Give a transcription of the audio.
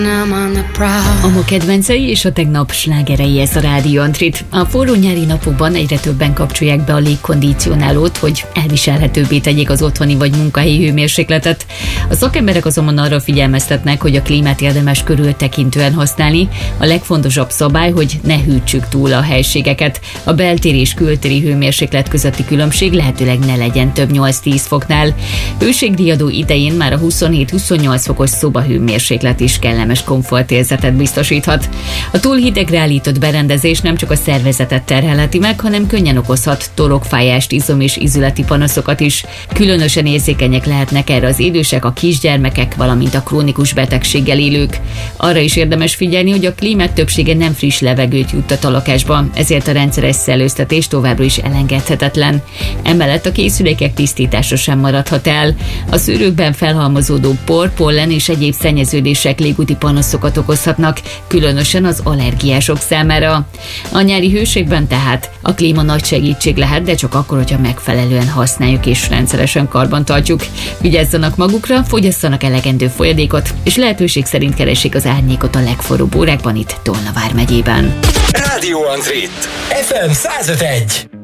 A ma kedvencei és a tegnap slágerei, ez a Rádió Antrit. A forró nyári napokban egyre többen kapcsolják be a légkondicionálót, hogy elviselhetőbbé tegyék az otthoni vagy munkahelyi hőmérsékletet. A szakemberek azonban arra figyelmeztetnek, hogy a klímát érdemes körültekintően használni. A legfontosabb szabály, hogy ne hűtsük túl a helységeket. A beltéri és kültéri hőmérséklet közötti különbség lehetőleg ne legyen több 8-10 foknál. Hőségriadó idején már a 27-28 fokos szobahőmérséklet is kellemes komfortérzetet biztosíthat. A túl hidegre állított berendezés nem csak a szervezetet terhelheti meg, hanem könnyen okozhat torokfájást, izom- és ízületi panaszokat is. Különösen érzékenyek lehetnek erre az idősek, a kisgyermekek, valamint a krónikus betegséggel élők. Arra is érdemes figyelni, hogy a klímák többsége nem friss levegőt juttat a lakásba, ezért a rendszeres szellőztetés továbbra is elengedhetetlen. Emellett a készülékek tisztítása sem maradhat el. A szűrőkben felhalmozódó por, pollen és egyéb szennyeződések légúti panaszokat okozhatnak, különösen az allergiások számára. A nyári hőségben tehát a klíma nagy segítség lehet, de csak akkor, hogyha megfelelően használjuk és rendszeresen karbantartjuk. Vigyázzanak magukra, fogyasszanak elegendő folyadékot, és lehetőség szerint keressék az árnyékot a legforróbb órákban itt Tolna vármegyében. Rádió Antrit, FM 105.1.